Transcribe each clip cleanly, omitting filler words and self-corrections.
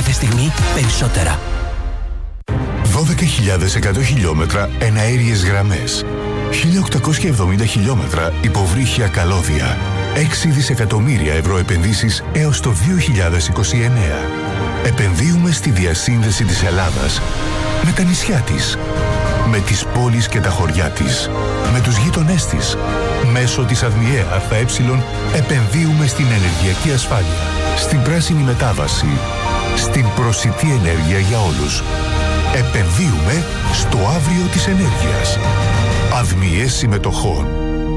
Κάθε στιγμή περισσότερα. 12.100 χιλιόμετρα εναέριες γραμμές. 1.870 χιλιόμετρα υποβρύχια καλώδια. 6 δισεκατομμύρια ευρώ επενδύσεις έως το 2029. Επενδύουμε στη διασύνδεση της Ελλάδας με τα νησιά της, με τις πόλεις και τα χωριά της, με τους γείτονές της. Μέσω της ΑΔΜΙΕ ΑΕ επενδύουμε στην ενεργειακή ασφάλεια, στην πράσινη μετάβαση, στην προσιτή ενέργεια για όλους. Επενδύουμε στο αύριο της ενέργειας. ΑΔΜΙΕ συμμετοχών.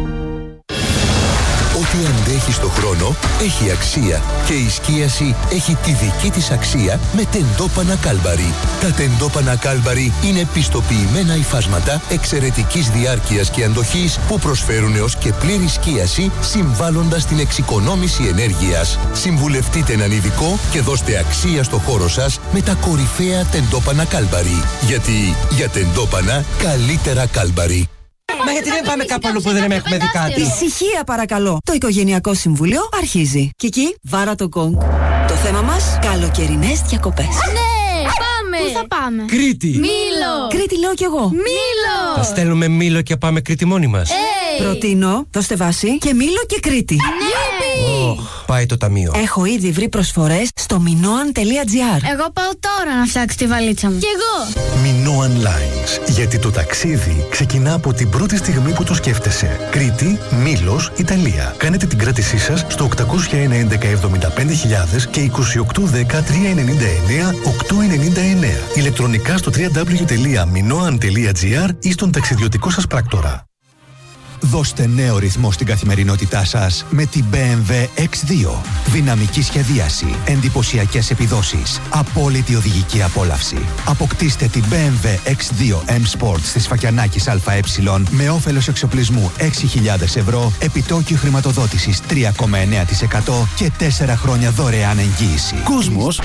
Ό,τι αντέχει στο χρόνο έχει αξία και η σκίαση έχει τη δική της αξία με τεντόπανα Κάλμπαρι. Τα τεντόπανα Κάλμπαρι είναι πιστοποιημένα υφάσματα εξαιρετικής διάρκειας και αντοχής που προσφέρουν έως και πλήρη σκίαση, συμβάλλοντας στην εξοικονόμηση ενέργειας. Συμβουλευτείτε έναν ειδικό και δώστε αξία στο χώρο σας με τα κορυφαία τεντόπανα Κάλμπαρι. Γιατί για τεντόπανα καλύτερα Κάλμπαρι. Μα γιατί δεν πάμε κάπου αλλού που δεν έχουμε δει κάτι? Ησυχία παρακαλώ. Το Οικογενειακό Συμβούλιο αρχίζει. Κική, βάρα το γκονγκ. Το θέμα μας, καλοκαιρινές διακοπές. Ναι, πάμε! Πού θα πάμε? Κρήτη! Μήλο! Κρήτη λέω κι εγώ. Μήλο! Θα στέλνουμε Μήλο και πάμε Κρήτη μόνοι μας. Προτείνω, δώστε βάση και Μήλο και Κρήτη. Πάει το ταμείο. Έχω ήδη βρει προσφορές στο minoan.gr. Εγώ πάω τώρα να φτιάξω τη βαλίτσα μου. Κι εγώ! Minoan Lines. Γιατί το ταξίδι ξεκινά από την πρώτη στιγμή που το σκέφτεσαι. Κρήτη, Μήλος, Ιταλία. Κάνετε την κράτησή σας στο 811 75.000 και 2810 399 899. Ηλεκτρονικά στο www.minoan.gr ή στον ταξιδιωτικό σας πράκτορα. Δώστε νέο ρυθμό στην καθημερινότητά σας με την BMW X2. Δυναμική σχεδίαση, εντυπωσιακές επιδόσεις, απόλυτη οδηγική απόλαυση. Αποκτήστε την BMW X2 M Sport στη Σφακιανάκης ΑΕ με όφελος εξοπλισμού 6.000 ευρώ, επιτόκιο χρηματοδότησης 3,9% και 4 χρόνια δωρεάν εγγύηση. Κόσμος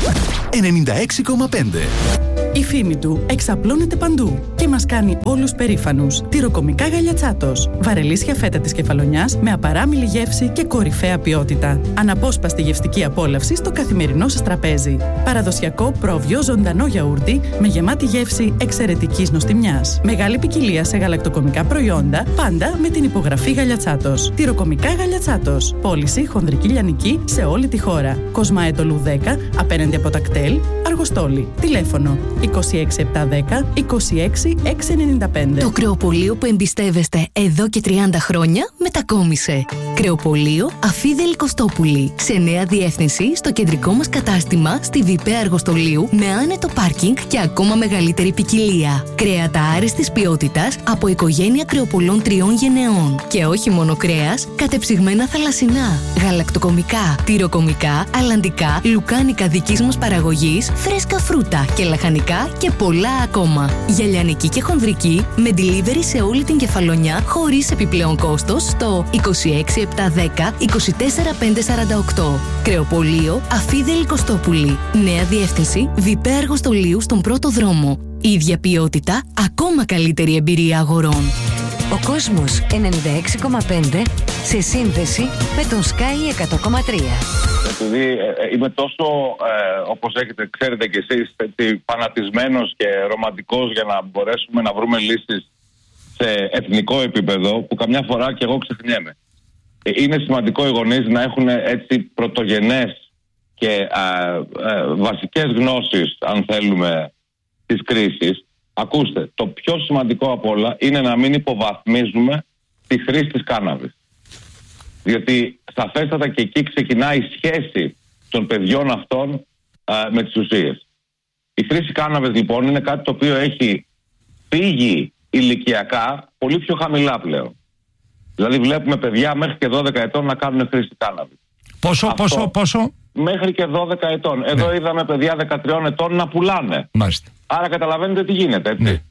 96,5. Η φήμη του εξαπλώνεται παντού και μας κάνει όλους περήφανους. Τυροκομικά Γαλιατσάτος. Βαρελίσια φέτα της Κεφαλονιάς με απαράμιλη γεύση και κορυφαία ποιότητα. Αναπόσπαστη γευστική απόλαυση στο καθημερινό σας τραπέζι. Παραδοσιακό πρόβιο ζωντανό γιαούρτι με γεμάτη γεύση εξαιρετικής νοστιμιάς. Μεγάλη ποικιλία σε γαλακτοκομικά προϊόντα, πάντα με την υπογραφή Γαλιατσάτος. Τυροκομικά Γαλιατσάτος. Πώληση χονδρική λιανική σε όλη τη χώρα. Κοσμαέτολου 10, απέναντι από τα κτέλ, Αργοστόλη. Τηλέφωνο 26710 26695. Το κρεοπωλείο που εμπιστεύεστε εδώ και 30 χρόνια μετακόμισε. Κρεοπωλείο Αφίδελη Κωστόπουλη. Σε νέα διεύθυνση στο κεντρικό μας κατάστημα στη Βιπέ Αργοστολίου με άνετο πάρκινγκ και ακόμα μεγαλύτερη ποικιλία. Κρέατα άριστης ποιότητας από οικογένεια κρεοπωλών 3 γενεών. Και όχι μόνο κρέας, κατεψυγμένα θαλασσινά, γαλακτοκομικά, τυροκομικά, αλλαντικά, λουκάνικα δικής μας παραγωγής, φρέσκα φρούτα και λαχανικά και πολλά ακόμα. Για λιανική και χονδρική με delivery σε όλη την Κεφαλονιά χωρίς επιπλέον κόστος στο 26710 24548. Κρεοπωλείο Αφίδελη Κωστόπουλη. Νέα διεύθυνση Βιπέ Αργοστολίου στον πρώτο δρόμο. Ίδια ποιότητα, ακόμα καλύτερη εμπειρία αγορών. Ο κόσμος 96,5 σε σύνδεση με τον Sky 100,3. Επειδή είμαι τόσο, όπως ξέρετε κι εσείς, φανατισμένος και ρομαντικός για να μπορέσουμε να βρούμε λύσεις σε εθνικό επίπεδο, που καμιά φορά κι εγώ ξεχνιέμαι. Είναι σημαντικό οι γονείς να έχουν έτσι πρωτογενές και βασικές γνώσεις, αν θέλουμε, της κρίσης. Ακούστε, το πιο σημαντικό απ' όλα είναι να μην υποβαθμίζουμε τη χρήση της κάναβης. Διότι σαφέστατα και εκεί ξεκινάει η σχέση των παιδιών αυτών με τις ουσίες. Η χρήση κάναβης λοιπόν είναι κάτι το οποίο έχει φύγει ηλικιακά πολύ πιο χαμηλά πλέον. Δηλαδή βλέπουμε παιδιά μέχρι και 12 ετών να κάνουν χρήση κάναβης. Πόσο? Μέχρι και 12 ετών. Εδώ είδαμε παιδιά 13 ετών να πουλάνε. Μάλιστα. Άρα καταλαβαίνετε τι γίνεται, έτσι. Ναι.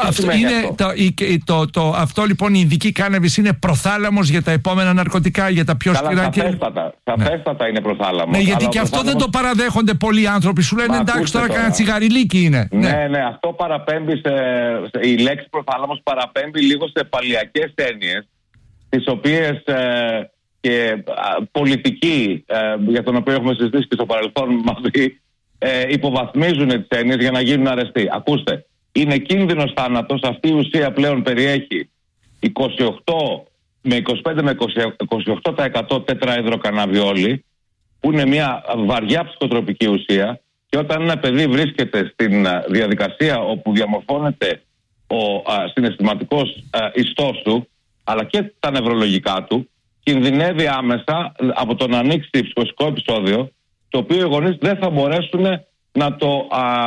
Αυτό λοιπόν η ειδική κάναβης είναι προθάλαμος για τα επόμενα ναρκωτικά, για τα πιο σκληρά. Σαφέστατα είναι προθάλαμος. Ναι, γιατί και αυτό δεν το παραδέχονται πολλοί άνθρωποι. Σου λένε εντάξει, τώρα κανένα τσιγαριλίκι είναι. Ναι, αυτό παραπέμπει η λέξη προθάλαμος παραπέμπει λίγο σε παλιακές έννοιες, τις οποίες και πολιτική, για τον οποίο έχουμε συζητήσει και στο παρελθόν μαζί, υποβαθμίζουν τις έννοιες για να γίνουν αρεστοί. Ακούστε, είναι κίνδυνος θάνατος. Αυτή η ουσία πλέον περιέχει 28 με 25 με 28% τετραεδροκαναβιόλη, που είναι μια βαριά ψυχοτροπική ουσία, και όταν ένα παιδί βρίσκεται στην διαδικασία όπου διαμορφώνεται ο συναισθηματικός ιστός του, αλλά και τα νευρολογικά του, κινδυνεύει άμεσα από το να ανοίξει ψυχοσικό επεισόδιο, το οποίο οι γονείς δεν θα μπορέσουν να το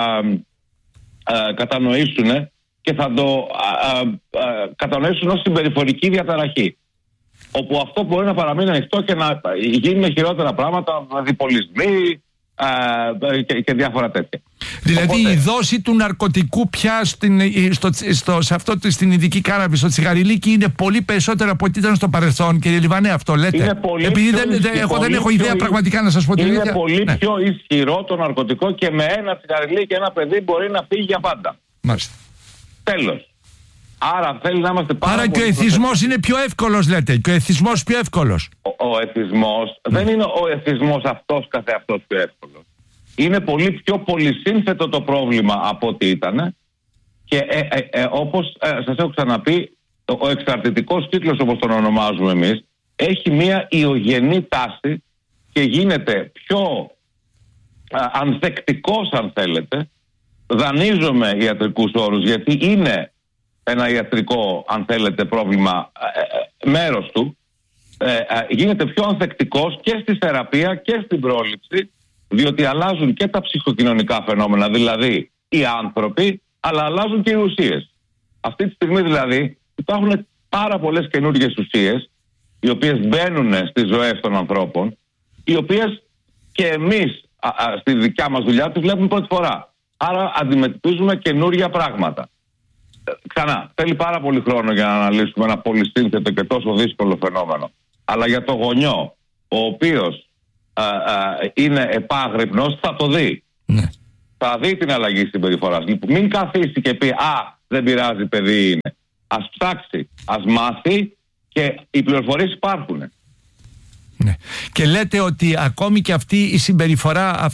κατανοήσουν και θα το κατανοήσουν ως συμπεριφορική διαταραχή. Όπου αυτό μπορεί να παραμείνει ανοιχτό και να γίνουν χειρότερα πράγματα, διπολισμοί και διάφορα τέτοια. Δηλαδή οπότε, η δόση του ναρκωτικού πια στην ειδική κάναβη, στο τσιγαριλίκι, είναι πολύ περισσότερο από ό,τι ήταν στο παρελθόν, κύριε Λιβανέ, αυτό λέτε? Είναι πολύ επειδή πιο δεν έχω ιδέα πραγματικά, να σας πω την αλήθεια. Είναι πολύ πιο ισχυρό το ναρκωτικό και με ένα τσιγαριλίκι ένα παιδί μπορεί να φύγει για πάντα. Μάλιστα. Τέλος. Άρα θέλει να είμαστε πάρα πολύ. Άρα και ο εθισμός είναι πιο εύκολος, λέτε? Και ο εθισμός πιο εύκολος? Ο εθισμός δεν είναι ο εθισμός αυτός καθεαυτός πιο εύκολος. Είναι πολύ πιο πολυσύνθετο το πρόβλημα από ό,τι ήταν, και όπως σας έχω ξαναπεί, ο εξαρτητικός κύκλος, όπως τον ονομάζουμε εμείς, έχει μία ιογενή τάση και γίνεται πιο ανθεκτικός, αν θέλετε. Δανείζομαι ιατρικούς όρους, γιατί είναι ένα ιατρικό, αν θέλετε, πρόβλημα μέρος του. Γίνεται πιο ανθεκτικός και στη θεραπεία και στην πρόληψη, διότι αλλάζουν και τα ψυχοκοινωνικά φαινόμενα, δηλαδή οι άνθρωποι, αλλά αλλάζουν και οι ουσίες. Αυτή τη στιγμή δηλαδή υπάρχουν πάρα πολλές καινούργιες ουσίες, οι οποίες μπαίνουν στις ζωές των ανθρώπων, οι οποίες και εμείς στη δικιά μας δουλειά τις βλέπουμε πρώτη φορά. Άρα αντιμετωπίζουμε καινούργια πράγματα. Ξανά, θέλει πάρα πολύ χρόνο για να αναλύσουμε ένα πολυσύνθετο και τόσο δύσκολο φαινόμενο. Αλλά για το γονιό, ο οποίος είναι επάγρυπνος, θα το δει. Ναι. Θα δει την αλλαγή συμπεριφοράς. Λοιπόν, μην καθίσει και πει δεν πειράζει, παιδί είναι. Ας ψάξει, ας μάθει, και οι πληροφορίες υπάρχουν. Ναι. Και λέτε ότι ακόμη και αυτή η συμπεριφορά,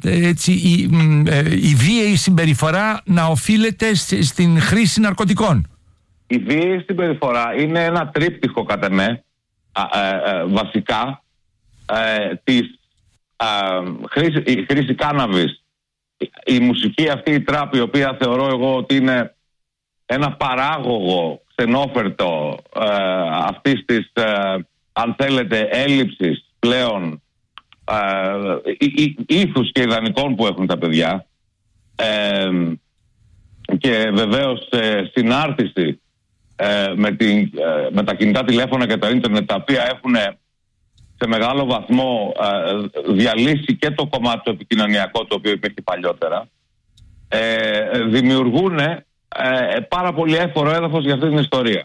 η βίαιη συμπεριφορά να οφείλεται στην χρήση ναρκωτικών. Η βίαιη συμπεριφορά είναι ένα τρίπτυχο, κατά εμέ, βασικά, η χρήση κάναβης, η μουσική αυτή, η τράπ, η οποία θεωρώ εγώ ότι είναι ένα παράγωγο ξενόφερτο αυτής της, αν θέλετε, έλλειψης πλέον ήθους και ιδανικών που έχουν τα παιδιά, και βεβαίως συνάρτηση με τα κινητά τηλέφωνα και τα ίντερνετ, τα οποία έχουν σε μεγάλο βαθμό διαλύσει και το κομμάτι το επικοινωνιακό, το οποίο υπήρχε παλιότερα, δημιουργούν πάρα πολύ εύφορο έδαφος για αυτή την ιστορία.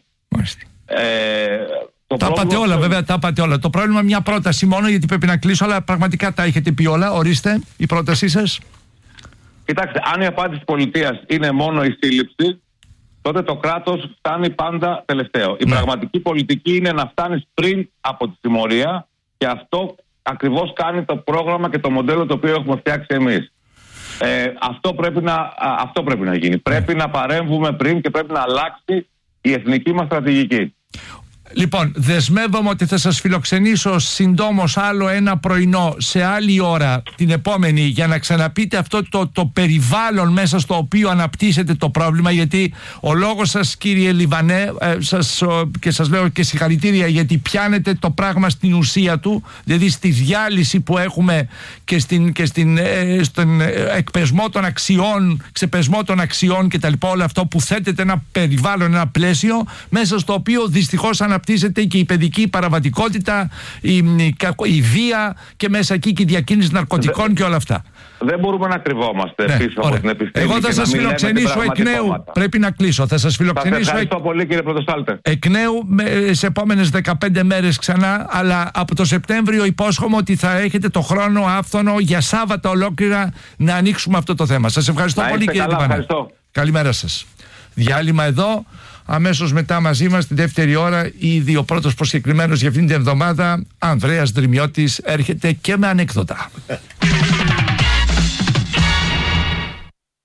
Τα είπατε όλα, βέβαια, τα είπατε όλα. Το πρόβλημα, μια πρόταση μόνο, γιατί πρέπει να κλείσω, αλλά πραγματικά τα έχετε πει όλα. Ορίστε, η πρότασή σας. Κοιτάξτε, αν η απάντηση της πολιτείας είναι μόνο η σύλληψη, τότε το κράτος φτάνει πάντα τελευταίο. Η πραγματική πολιτική είναι να φτάνεις πριν από τη τιμωρία, και αυτό ακριβώς κάνει το πρόγραμμα και το μοντέλο το οποίο έχουμε φτιάξει εμείς. Αυτό πρέπει να γίνει. Πρέπει να παρέμβουμε πριν και πρέπει να αλλάξει η εθνική μας στρατηγική. Λοιπόν, δεσμεύομαι ότι θα σας φιλοξενήσω συντόμως άλλο ένα πρωινό σε άλλη ώρα την επόμενη, για να ξαναπείτε αυτό το περιβάλλον μέσα στο οποίο αναπτύσσεται το πρόβλημα, γιατί ο λόγος σας, κύριε Λιβανέ, και σας λέω και συγχαρητήρια, γιατί πιάνετε το πράγμα στην ουσία του, δηλαδή στη διάλυση που έχουμε και στον εκπεσμό των αξιών, ξεπεσμό των αξιών και τα λοιπά, όλο αυτό που θέτεται ένα περιβάλλον, ένα πλαίσιο μέσα στο οποίο δυστυχώς αναπτύσσεται και η παιδική παραβατικότητα, η βία, και μέσα εκεί και η διακίνηση ναρκωτικών και όλα αυτά. Δεν μπορούμε να κρυβόμαστε πίσω από την επιστήμη. Εγώ θα σας φιλοξενήσω εκ νέου. Πρέπει να κλείσω. Θα σας φιλοξενήσω. Ευχαριστώ πολύ, κύριε Πρωτοστάλτε. Εκ νέου σε επόμενες 15 μέρες ξανά, αλλά από το Σεπτέμβριο υπόσχομαι ότι θα έχετε το χρόνο άφθονο για Σάββατα ολόκληρα να ανοίξουμε αυτό το θέμα. Σας ευχαριστώ πολύ, κύριε Λιβανέ. Καλημέρα σας. Διάλειμμα εδώ. Αμέσως μετά μαζί μας τη δεύτερη ώρα, ήδη ο πρώτος προσκεκλημένος για αυτήν την εβδομάδα, Ανδρέας Δρυμιώτης, έρχεται και με ανέκδοτα.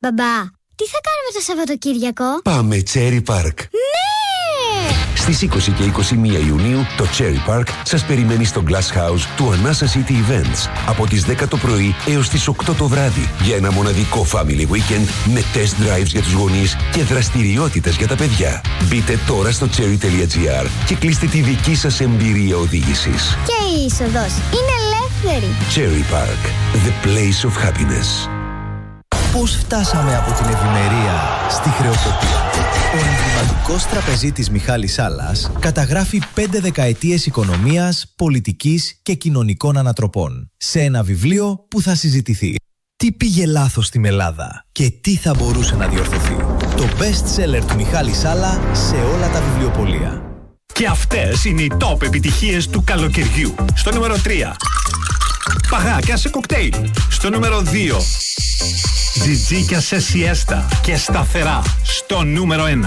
Μπαμπά, τι θα κάνουμε το Σαββατοκύριακο? Πάμε Cherry Park. Ναι! Στις 20 και 21 Ιουνίου το Cherry Park σας περιμένει στο Glass House του Anasa City Events από τις 10 το πρωί έως τις 8 το βράδυ για ένα μοναδικό family weekend με test drives για τους γονείς και δραστηριότητες για τα παιδιά. Μπείτε τώρα στο cherry.gr και κλείστε τη δική σας εμπειρία οδήγησης. Και η είσοδος είναι ελεύθερη. Cherry Park, the place of happiness. Πώς φτάσαμε από την ευημερία στη χρεοκοπία? Ο εμβληματικός τραπεζίτης Μιχάλης Σάλλας καταγράφει 5 δεκαετίες οικονομίας, πολιτικής και κοινωνικών ανατροπών σε ένα βιβλίο που θα συζητηθεί. Τι πήγε λάθος στην Ελλάδα και τι θα μπορούσε να διορθωθεί? Το best seller του Μιχάλη Σάλλα σε όλα τα βιβλιοπωλεία. Και αυτές είναι οι top επιτυχίες του καλοκαιριού. Στο νούμερο 3, παγάκια σε κοκτέιλ. Στο νούμερο 2, τζιτζίκια σε σιέστα και σταθερά. Στο νούμερο 1,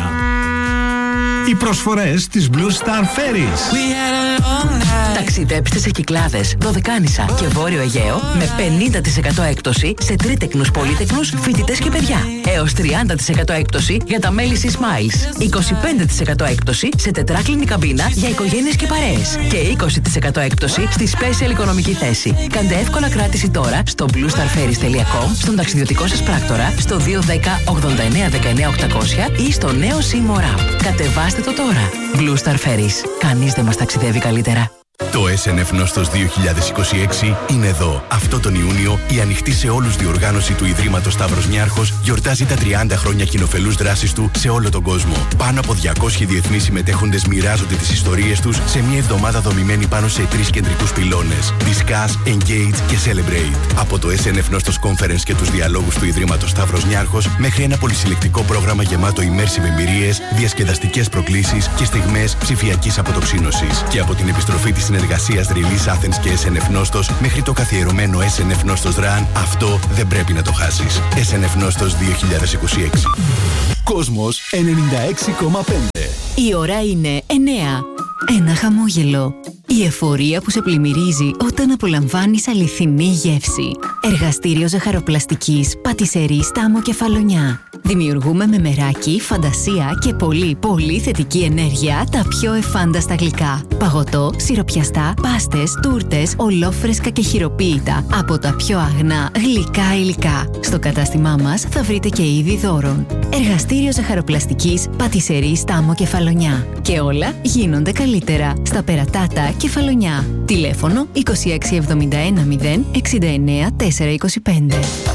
οι προσφορές της Blue Star Ferries. Ταξιδέψτε σε Κυκλάδες, Δωδεκάνησα και Βόρειο Αιγαίο με 50% έκπτωση σε τρίτεκνους, πολύτεκνους, φοιτητές και παιδιά. Έως 30% έκπτωση για τα μέλη Sea Smiles. 25% έκπτωση σε τετράκλινη καμπίνα για οικογένειες και παρέες. Και 20% έκπτωση στη special οικονομική θέση. Κάντε εύκολα κράτηση τώρα στο bluestarferries.com, στον ταξιδιωτικό σας πράκτορα, στο 210 89 19 800 ή στο νέο SIM App. Κατεβάστε το τώρα. Blue Star Ferries. Κανείς δεν μας ταξιδεύει καλύτερα. Το SNF Νόστος 2026 είναι εδώ. Αυτό τον Ιούνιο η ανοιχτή σε όλους διοργάνωση του Ιδρύματος Σταύρος Νιάρχος γιορτάζει τα 30 χρόνια κοινοφελούς δράσης του σε όλο τον κόσμο. Πάνω από 200 διεθνείς συμμετέχοντες μοιράζονται τις ιστορίες τους σε μια εβδομάδα δομημένη πάνω σε 3 κεντρικούς πυλώνες: Discuss, Engage και Celebrate. Από το SNF Νόστος Conference και τους διαλόγους του Ιδρύματος Σταύρος Νιάρχος μέχρι ένα πολυσυλλεκτικό πρόγραμμα γεμάτο immersive εμπειρίες, διασκεδαστικές προκλήσεις και στιγμές ψηφιακής αποτοξίνωσης. Και από την επιστροφή της συνεργασίας Release Athens και SNF Νόστος μέχρι το καθιερωμένο SNF Νόστος Run, αυτό δεν πρέπει να το χάσεις. SNF Νόστος 2026. Κόσμος 96,5. Η ώρα είναι 9. Ένα χαμόγελο. Η εφορία που σε πλημμυρίζει όταν απολαμβάνεις αληθινή γεύση. Εργαστήριο ζαχαροπλαστικής, πατισερή Στάμο Κεφαλονιά. Δημιουργούμε με μεράκι, φαντασία και πολύ θετική ενέργεια τα πιο εφάνταστα γλυκά. Παγωτό, σιροπιαστά, πάστες, τούρτες, ολόφρεσκα και χειροποίητα από τα πιο αγνά γλυκά υλικά. Στο κατάστημά μας θα βρείτε και είδη δώρων. Εργαστήριο ζαχαροπλαστικής, πατισερή Στάμο Κεφαλονιά. Και όλα γίνονται καλύτερα στα Περατάτα Κεφαλονιά. Τηλέφωνο 2671 0 69 425.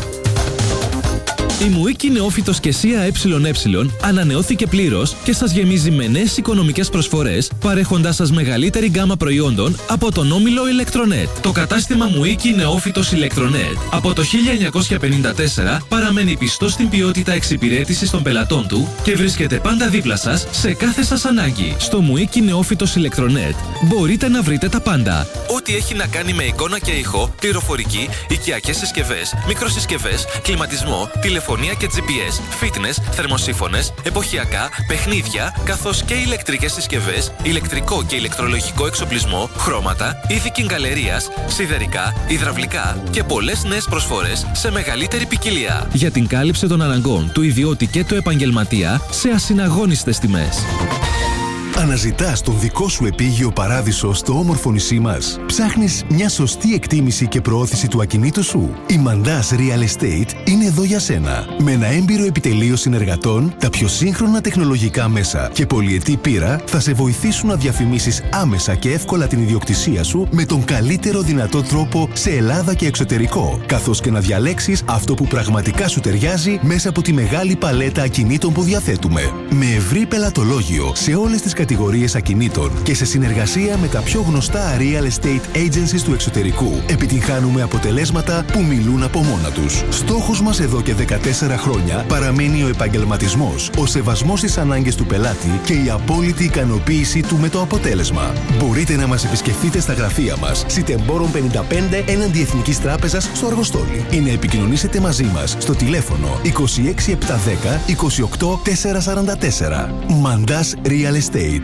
Η Μουίκη Νεόφυτος και ΣΥΑ ΕΕ ανανεώθηκε πλήρως και σας γεμίζει με νέες οικονομικές προσφορές, παρέχοντάς σας μεγαλύτερη γκάμα προϊόντων από τον όμιλο Ηλεκτρονέτ. Το κατάστημα Μουίκη Νεόφυτος Ηλεκτρονέτ από το 1954 παραμένει πιστό στην ποιότητα εξυπηρέτησης των πελατών του και βρίσκεται πάντα δίπλα σας σε κάθε σας ανάγκη. Στο Μουίκη Νεόφυτος Ηλεκτρονέτ μπορείτε να βρείτε τα πάντα. Ό,τι έχει να κάνει με εικόνα και ήχο, πληροφορική, οικιακές συσκευές, μικροσυσκευές, κλιματισμό, τηλεφωνία και GPS, fitness, θερμοσύφωνες, εποχιακά, παιχνίδια, καθώς και ηλεκτρικές συσκευές, ηλεκτρικό και ηλεκτρολογικό εξοπλισμό, χρώματα, είδη κιγκαλερίας, σιδερικά, υδραυλικά και πολλές νέες προσφορές σε μεγαλύτερη ποικιλία. Για την κάλυψη των αναγκών του ιδιώτη και του επαγγελματία σε ασυναγώνιστες τιμές. Αναζητάς τον δικό σου επίγειο παράδεισο στο όμορφο νησί μας. Ψάχνεις μια σωστή εκτίμηση και προώθηση του ακινήτου σου. Η Mandas Real Estate είναι εδώ για σένα. Με ένα έμπειρο επιτελείο συνεργατών, τα πιο σύγχρονα τεχνολογικά μέσα και πολυετή πείρα θα σε βοηθήσουν να διαφημίσεις άμεσα και εύκολα την ιδιοκτησία σου με τον καλύτερο δυνατό τρόπο σε Ελλάδα και εξωτερικό, καθώς και να διαλέξεις αυτό που πραγματικά σου ταιριάζει μέσα από τη μεγάλη παλέτα ακινήτων που διαθέτουμε. Με ευρύ πελατολόγιο σε όλες τις κατηγορίες ακινήτων και σε συνεργασία με τα πιο γνωστά real estate agencies του εξωτερικού, επιτυγχάνουμε αποτελέσματα που μιλούν από μόνα τους. Στόχος μας εδώ και 14 χρόνια παραμένει ο επαγγελματισμός, ο σεβασμός στις ανάγκες του πελάτη και η απόλυτη ικανοποίησή του με το αποτέλεσμα. Μπορείτε να μας επισκεφτείτε στα γραφεία μας, Σιτεμπόρων 55 έναντι Εθνικής Τράπεζας στο Αργοστόλι, ή να επικοινωνήσετε μαζί μας στο τηλέφωνο 26710 28 444. Mandas Real Estate.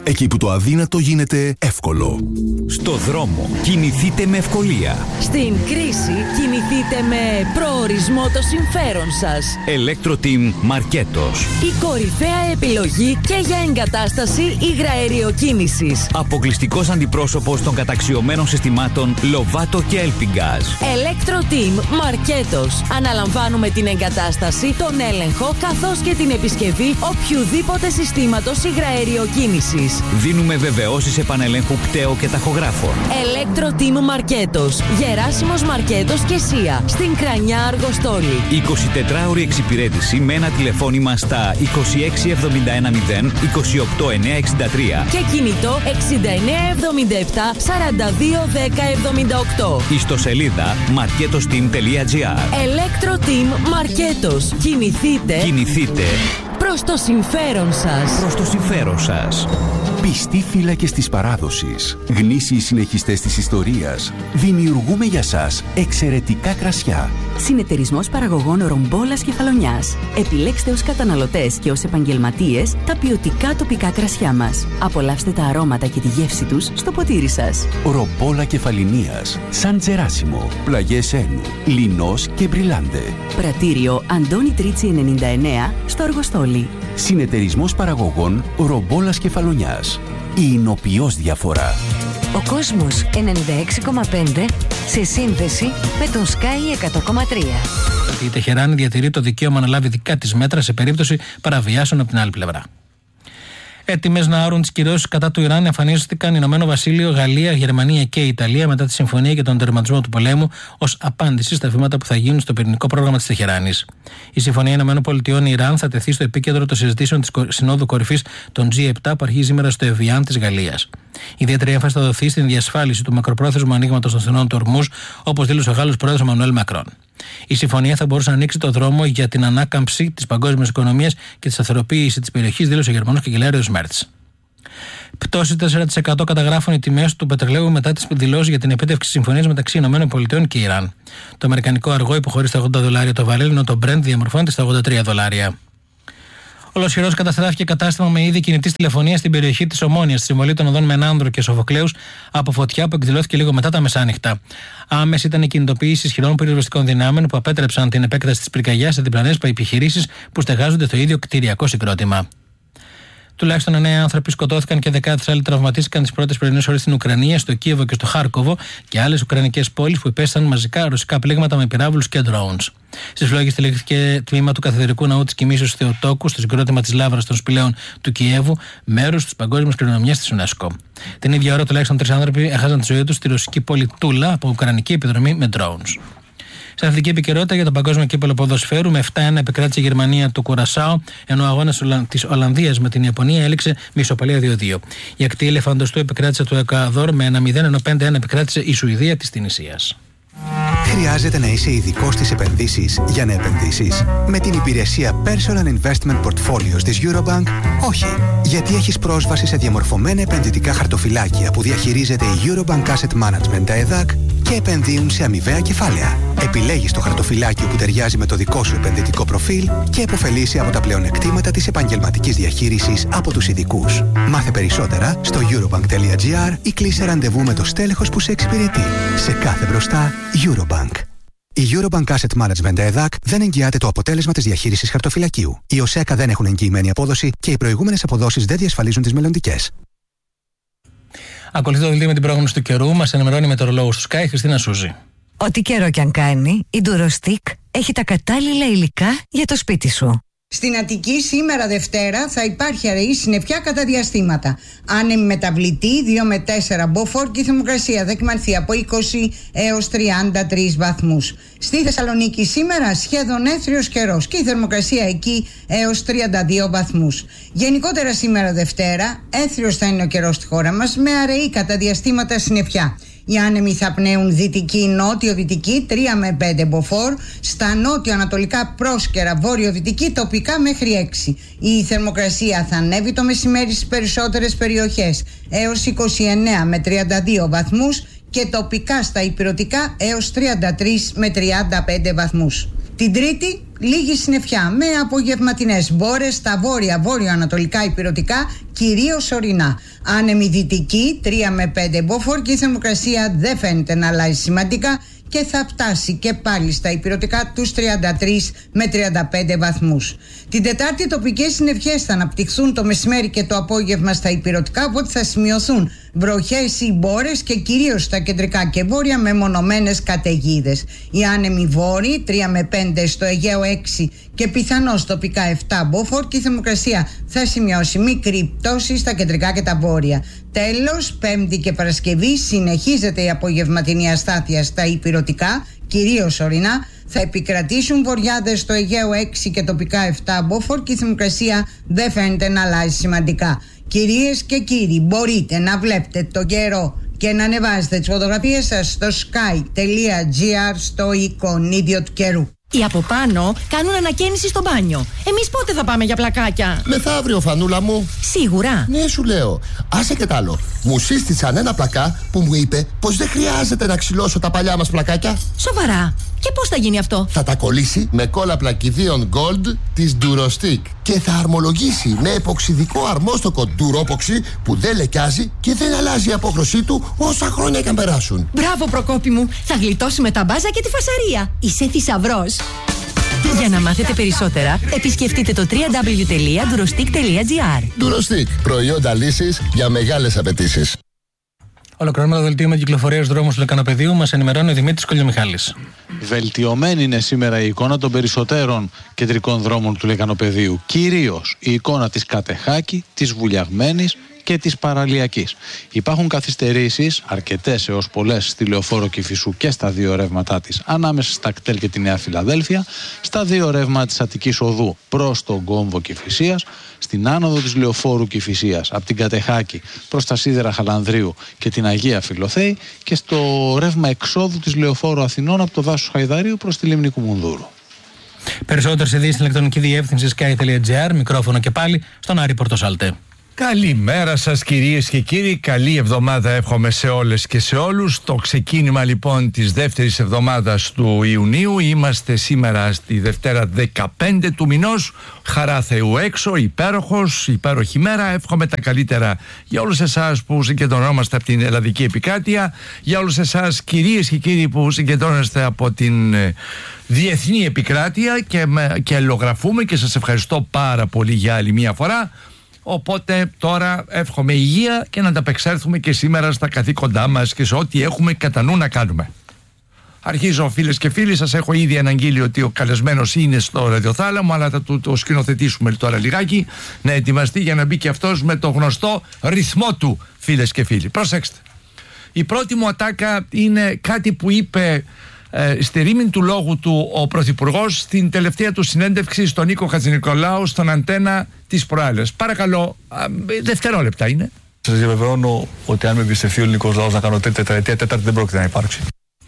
εκεί που το αδύνατο γίνεται εύκολο. Στο δρόμο κινηθείτε με ευκολία. Στην κρίση κινηθείτε με προορισμό το συμφέρον σας. Electro-Team Μαρκέτος. Η κορυφαία επιλογή και για εγκατάσταση υγραεριοκίνησης. Αποκλειστικός αντιπρόσωπος των καταξιωμένων συστημάτων Lovato και Elpingaz. Electro-Team Μαρκέτος. Αναλαμβάνουμε την εγκατάσταση, τον έλεγχο καθώς και την επισκευή οποιουδήποτε συστήματος υγραεριοκίνησης. Δίνουμε βεβαιώσεις επανελέγχου πτέο και ταχογράφων. Electro-Team Μαρκέτος. Γεράσιμος Μαρκέτος και Σία. Στην Κρανιά Αργοστόλη. 24ωρη εξυπηρέτηση με ένα τηλεφώνημα στα 26710 28963 και κινητό 6977 421078. Ιστοσελίδα marketosteam.gr. Electro-Team Μαρκέτος. Κινηθείτε προς το συμφέρον σας. Προς το συμφέρον σας. Πιστοί φύλακες της παράδοσης, γνήσιοι συνεχιστές της ιστορίας, δημιουργούμε για σας εξαιρετικά κρασιά. Συνεταιρισμός παραγωγών Ρομπόλας Κεφαλονιάς. Επιλέξτε ως καταναλωτές και ως επαγγελματίες τα ποιοτικά τοπικά κρασιά μας. Απολαύστε τα αρώματα και τη γεύση τους στο ποτήρι σας. Ρομπόλα Κεφαλινίας, Σαν Τζεράσιμο, Πλαγιές Ένου, Λινός και Μπριλάντε. Πρατήριο Αντώνη Τρίτσι 99 στο Αργοστόλι. Συνεταιρισμός παραγωγών Ρομπόλας Κεφαλονιάς. Η εινοποιώς διαφορά. Ο κόσμος 96,5 σε σύνδεση με τον Sky 100,3. Η Τεχεράνη διατηρεί το δικαίωμα να λάβει δικά της μέτρα σε περίπτωση παραβιάσεων από την άλλη πλευρά. Έτοιμες να άρουν τις κυρώσεις κατά του Ιράν εμφανίστηκαν Ηνωμένο Βασίλειο, Γαλλία, Γερμανία και Ιταλία μετά τη συμφωνία για τον τερματισμό του πολέμου ως απάντηση στα βήματα που θα γίνουν στο πυρηνικό πρόγραμμα της Τεχεράνης. Η συμφωνία ΗΠΑ-Ιράν θα τεθεί στο επίκεντρο των συζητήσεων της Συνόδου Κορυφής των G7 που αρχίζει σήμερα στο Εβιάν της Γαλλίας. Ιδιαίτερη έμφαση θα δοθεί στην διασφάλιση του μακροπρόθεσμου ανοίγματος των στενών του Ορμούζ, όπως δήλωσε ο Γάλλος πρόεδρος Εμμανουέλ Μακρόν. Η συμφωνία θα μπορούσε να ανοίξει το δρόμο για την ανάκαμψη της παγκόσμιας οικονομίας και τη σταθεροποίηση της περιοχής, δήλωσε ο Γερμανός καγκελάριος Μέρτς. Πτώση 4% καταγράφουν οι τιμές του πετρελαίου μετά τις δηλώσεις για την επίτευξη συμφωνίας μεταξύ ΗΠΑ και Ιράν. Το αμερικανικό αργό υποχωρεί στα $80 το βαρέλ, ενώ το Brent διαμορφώνεται στα $83. Ολοσχερός καταστράφηκε κατάστημα με είδη κινητής τηλεφωνίας στην περιοχή της Ομόνιας, στη συμβολή των οδών Μενάνδρο και Σοφοκλέους, από φωτιά που εκδηλώθηκε λίγο μετά τα μεσάνυχτα. Άμεση ήταν η κινητοποίηση ισχυρών πυροσβεστικών δυνάμεων που απέτρεψαν την επέκταση της πυρκαγιάς σε διπλανές επιχειρήσεις που στεγάζονται στο ίδιο κτηριακό συγκρότημα. Τουλάχιστον 9 άνθρωποι σκοτώθηκαν και δεκάδες άλλοι τραυματίστηκαν τις πρώτες πρωινές ώρες στην Ουκρανία, στο Κίεβο και στο Χάρκοβο και άλλες ουκρανικές πόλεις που υπέστησαν μαζικά ρωσικά πλήγματα με πυράβλους και drones. Στις φλόγες τυλίχθηκε τμήμα του Καθεδρικού Ναού της Κοιμήσεως Θεοτόκου στο συγκρότημα της Λάβρας των Σπηλαίων του Κιέβου, μέρος της παγκόσμιας κληρονομιάς της UNESCO. Την ίδια ώρα τουλάχιστον 3 άνθρωποι έχασαν τη ζωή τους στη ρωσική πόλη Τούλα από ουκρανική επιδρομή με drones. Σε αθλητική επικαιρότητα για το παγκόσμιο κύπελλο ποδοσφαίρου, με 7-1 επικράτησε η Γερμανία του Κουρασάο, ενώ ο αγώνας της Ολλανδίας με την Ιαπωνία έληξε με ισοπαλία 2-2. Η ακτή ελεφαντοστού επικράτησε το Εκουαδόρ με 1-0, ενώ 5-1 επικράτησε η Σουηδία της Τινησίας. Χρειάζεται να είσαι ειδικός στις επενδύσεις για να επενδύσεις? Με την υπηρεσία Personal Investment Portfolios της Eurobank, όχι. Γιατί έχεις πρόσβαση σε διαμορφωμένα επενδυτικά χαρτοφυλάκια που διαχειρίζεται η Eurobank Asset Management, τα ΕΔΑΚ, και επενδύουν σε αμοιβαία κεφάλαια. Επιλέγεις το χαρτοφυλάκιο που ταιριάζει με το δικό σου επενδυτικό προφίλ και επωφελείσαι από τα πλεονεκτήματα της επαγγελματικής διαχείρισης από τους ειδικούς. Μάθε περισσότερα στο eurobank.gr ή κλείσε ραντεβού με το στέλεχος που σε εξυπηρετεί. Σε κάθε μπροστά, Eurobank. Η Eurobank Asset Management ΕΔΑΚ δεν εγγυάται το αποτέλεσμα της διαχείρισης χαρτοφυλακίου. Οι ΟΣΕΚΑ δεν έχουν εγγυημένη απόδοση και οι προηγούμενες αποδόσεις δεν διασφαλίζουν τις μελλοντικές. Ακολουθεί το δελτίο με την πρόγνωση του καιρού. Μας ενημερώνει η μετεωρολόγος του Sky, Χριστίνα Σούζη. Ό,τι καιρό κι αν κάνει, η Durostic έχει τα κατάλληλα υλικά για το σπίτι σου. Στην Αττική σήμερα Δευτέρα θα υπάρχει αραιή συννεφιά κατά διαστήματα. Άνεμη μεταβλητή 2 με 4 μποφόρ και η θερμοκρασία θα εκμανθεί από 20 έως 33 βαθμούς. Στη Θεσσαλονίκη σήμερα σχεδόν έθριος καιρός και η θερμοκρασία εκεί έως 32 βαθμούς. Γενικότερα σήμερα Δευτέρα έθριος θα είναι ο καιρός στη χώρα μας με αραιή κατά διαστήματα συννεφιά. Οι άνεμοι θα πνέουν δυτική-νότιο-δυτική 3 με 5 μποφόρ, στα νότιο-ανατολικά πρόσκαιρα βόρειο-δυτική τοπικά μέχρι 6. Η θερμοκρασία θα ανέβει το μεσημέρι στις περισσότερες περιοχές έως 29 με 32 βαθμούς και τοπικά στα ηπειρωτικά έως 33 με 35 βαθμούς. Την Τρίτη λίγη συννεφιά με απογευματινές μπόρες στα βόρεια, βόρειο-ανατολικά ηπειρωτικά, κυρίως ορεινά. Άνεμη δυτική 3 με 5 μποφόρ και η θερμοκρασία δεν φαίνεται να αλλάζει σημαντικά και θα φτάσει και πάλι στα ηπειρωτικά τους 33 με 35 βαθμούς. Την Τετάρτη τοπικές συννεφιές θα αναπτυχθούν το μεσημέρι και το απόγευμα στα ηπειρωτικά, οπότε θα σημειωθούν βροχές ή μπόρες και κυρίως στα κεντρικά και βόρεια με μονομένες καταιγίδες. Οι άνεμοι βόρειοι 3 με 5 στο Αιγαίο 6 και πιθανώς τοπικά 7 μποφόρ και η θερμοκρασία θα σημειώσει μικρή πτώση στα κεντρικά και τα βόρεια. Τέλος, Πέμπτη και Παρασκευή συνεχίζεται η απογευματινή αστάθεια στα ηπειρωτικά, κυρίως ορεινά. Θα επικρατήσουν βοριάδες στο Αιγαίο 6 και τοπικά 7 μποφόρ και η θερμοκρασία δεν φαίνεται να αλλάζει σημαντικά. Κυρίες και κύριοι, μπορείτε να βλέπετε τον καιρό και να ανεβάζετε τις φωτογραφίες σας στο sky.gr στο εικονίδιο του καιρού. Οι από πάνω κάνουν ανακαίνιση στο μπάνιο. Εμείς πότε θα πάμε για πλακάκια? Μεθαύριο, φανούλα μου. Σίγουρα? Ναι, σου λέω. Άσε και τ' άλλο. Μου σύστησαν ένα πλακά που μου είπε πως δεν χρειάζεται να ξυλώσω τα παλιά μας πλακάκια. Σοβαρά? Και πώς θα γίνει αυτό? Θα τα κολλήσει με κόλλα πλακιδίων Gold της Durostick και θα αρμολογήσει με εποξιδικό αρμόστοκο Duropoxy που δεν λεκιάζει και δεν αλλάζει η απόχρωσή του όσα χρόνια και αν περάσουν. Μπράβο, Προκόπη μου. Θα γλιτώσουμε τα μπάζα και τη φασαρία. Είσαι θησαυρός. Για να μάθετε περισσότερα, επισκεφτείτε το www.durostick.gr. Durostick. Προϊόντα λύσης για μεγάλες απαιτήσεις. Ολοκληρώνουμε το δελτίο με κυκλοφορία στους δρόμους του Λεκανοπεδίου. Μας ενημερώνει ο Δημήτρης Κολιομιχάλης. Βελτιωμένη είναι σήμερα η εικόνα των περισσότερων κεντρικών δρόμων του Λεκανοπεδίου. Κυρίως η εικόνα της Κατεχάκη, της Βουλιαγμένης και της Παραλιακής. Υπάρχουν καθυστερήσεις, αρκετές έως πολλές, στη Λεωφόρο Κηφισού και στα δύο ρεύματά της, ανάμεσα στα κτέλ και τη Νέα Φιλαδέλφια, στα δύο ρεύματα της Αττικής Οδού προς τον κόμβο Κηφισίας, στην άνοδο της Λεωφόρου Κηφισίας από την Κατεχάκη προς τα σίδερα Χαλανδρίου και την Αγία Φιλοθέη και στο ρεύμα εξόδου της Λεωφόρου Αθηνών από το δάσος Χαϊδαρίου προς τη λίμνη Κουμουνδούρου. Περισσότερες ειδήσεις στην ηλεκτρονική διεύθυνση sky.gr. Μικρόφωνο και πάλι στον Άρη Πορτοσάλτε. Καλημέρα σας κυρίες και κύριοι, καλή εβδομάδα εύχομαι σε όλες και σε όλους. Το ξεκίνημα λοιπόν της δεύτερης εβδομάδας του Ιουνίου, είμαστε σήμερα στη Δευτέρα 15 του μηνός, χαρά Θεού έξω, υπέροχη μέρα, εύχομαι τα καλύτερα για όλους εσάς που συγκεντρωνόμαστε από την Ελλαδική επικράτεια, για όλους εσάς κυρίες και κύριοι που συγκεντρώνεστε από την διεθνή επικράτεια και αλληλογραφούμε και σας ευχαριστώ πάρα πολύ για άλλη μια φορά. Οπότε τώρα εύχομαι υγεία και να ανταπεξέλθουμε και σήμερα στα καθήκοντά μας και σε ό,τι έχουμε κατά νου να κάνουμε. Αρχίζω φίλες και φίλοι, σας έχω ήδη αναγγείλει ότι ο καλεσμένος είναι στο ραδιοθάλαμο, αλλά θα το σκηνοθετήσουμε τώρα λιγάκι, να ετοιμαστεί για να μπει και αυτός με το γνωστό ρυθμό του, φίλες και φίλοι. Προσέξτε, η πρώτη μου ατάκα είναι κάτι που είπε στη ρήμη του λόγου του ο Πρωθυπουργός στην τελευταία του συνέντευξη στον Νίκο Χατζηνικολάου στον Αντένα τις προάλλες. Παρακαλώ, δευτερόλεπτα είναι. Σας διαβεβαιώνω ότι αν με εμπιστευτεί ο ελληνικός λαός να κάνω τρίτη τετραετία, τέταρτη δεν πρόκειται να υπάρξει.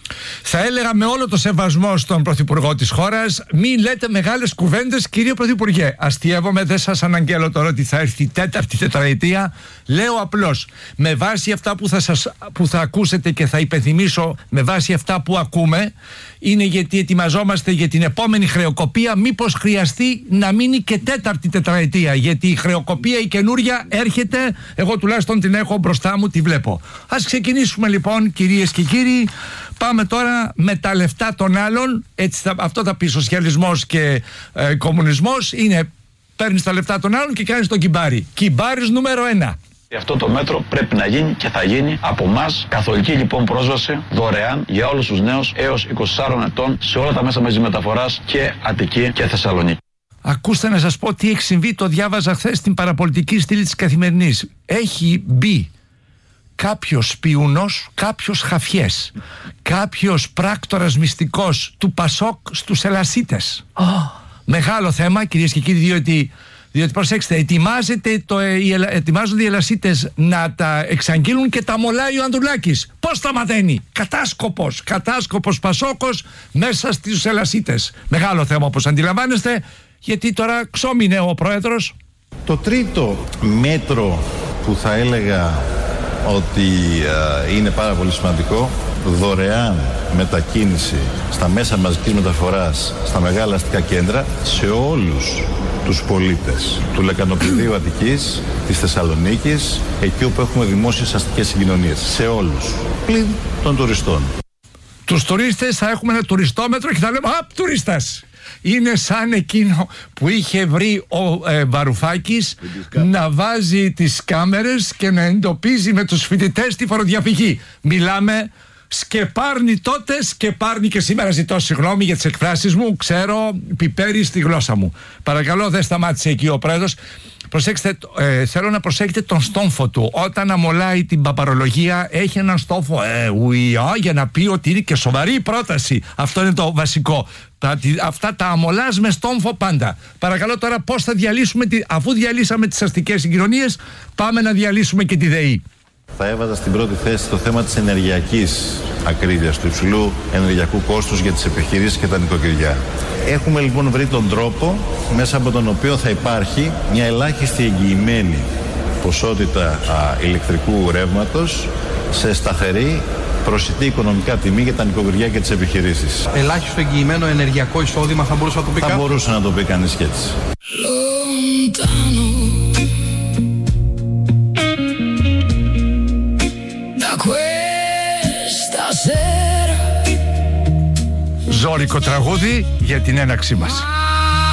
Θα έλεγα με όλο το σεβασμό στον Πρωθυπουργό της χώρας, μην λέτε μεγάλες κουβέντες, κύριε Πρωθυπουργέ. Αστειεύομαι, δεν σας αναγγέλω τώρα ότι θα έρθει η τέταρτη τετραετία. Λέω απλώς, με βάση αυτά που θα ακούσετε και θα υπενθυμίσω, με βάση αυτά που ακούμε, είναι γιατί ετοιμαζόμαστε για την επόμενη χρεοκοπία, μήπως χρειαστεί να μείνει και τέταρτη τετραετία, γιατί η χρεοκοπία η καινούρια έρχεται, εγώ τουλάχιστον την έχω μπροστά μου, τη βλέπω. Ας ξεκινήσουμε λοιπόν, κυρίες και κύριοι. Πάμε τώρα με τα λεφτά των άλλων. Έτσι αυτό θα πει σοσιαλισμός και κομμουνισμός. Είναι παίρνεις τα λεφτά των άλλων και κάνεις τον κυμπάρι. Κυμπάρις νούμερο 1. Αυτό το μέτρο πρέπει να γίνει και θα γίνει από εμάς. Καθολική λοιπόν πρόσβαση δωρεάν για όλους τους νέους έως 24 ετών σε όλα τα μέσα μαζικής μεταφοράς και Αττική και Θεσσαλονίκη. Ακούστε να σας πω τι έχει συμβεί. Το διάβαζα χθες στην παραπολιτική στήλη της Καθημερινής. Έχει μπει κάποιος σπιούνος, κάποιος χαφιές, κάποιος πράκτορας μυστικός του Πασόκ στους Ελασίτες. Μεγάλο θέμα, κυρίες και κύριοι, διότι προσέξτε, ετοιμάζονται οι Ελασίτες να τα εξαγγείλουν και τα μολάει ο Ανδρουλάκης. Πώς τα μαθαίνει? Κατάσκοπος Πασόκος μέσα στους Ελασίτες. Μεγάλο θέμα, όπως αντιλαμβάνεστε, γιατί τώρα ξόμεινε ο πρόεδρος. Το τρίτο μέτρο που θα έλεγα ότι είναι πάρα πολύ σημαντικό δωρεάν μετακίνηση στα μέσα μαζικής μεταφοράς, στα μεγάλα αστικά κέντρα, σε όλους τους πολίτες του Λεκανοπεδίου Αττικής, της Θεσσαλονίκης, εκεί όπου έχουμε δημόσιες αστικές συγκοινωνίες. Σε όλους, πλην των τουριστών. Τους τουρίστες θα έχουμε ένα τουριστόμετρο και θα λέμε «Απ, τουρίστας». Είναι σαν εκείνο που είχε βρει ο Βαρουφάκης να βάζει τις κάμερες και να εντοπίζει με τους φοιτητές τη φοροδιαφυγή. Μιλάμε σκεπάρνει τότε, σκεπάρνει και σήμερα. Ζητώ συγγνώμη για τις εκφράσεις μου. Ξέρω, πιπέρι στη γλώσσα μου. Παρακαλώ, δεν σταμάτησε εκεί ο πρόεδρος. Προσέξτε, θέλω να προσέχετε τον στόμφο του. Όταν αμολάει την παπαρολογία, έχει έναν στόμφο για να πει ότι είναι και σοβαρή πρόταση. Αυτό είναι το βασικό. Αυτά τα αμολάς με στόμφο πάντα. Παρακαλώ τώρα, πώς θα διαλύσουμε, αφού διαλύσαμε τις αστικές συγκοινωνίες, πάμε να διαλύσουμε και τη ΔΕΗ. Θα έβαζα στην πρώτη θέση το θέμα της ενεργειακής ακρίβειας, του υψηλού ενεργειακού κόστους για τις επιχειρήσεις και τα νοικοκυριά. Έχουμε λοιπόν βρει τον τρόπο μέσα από τον οποίο θα υπάρχει μια ελάχιστη εγγυημένη ποσότητα ηλεκτρικού ρεύματος σε σταθερή, προσιτή οικονομικά τιμή για τα νοικοκυριά και τις επιχειρήσεις. Ελάχιστο εγγυημένο ενεργειακό εισόδημα θα μπορούσε να το πει κανείς? Θα μπορούσε να το πει κανείς και έτσι. Ζώρικο τραγούδι για την έναξή μας.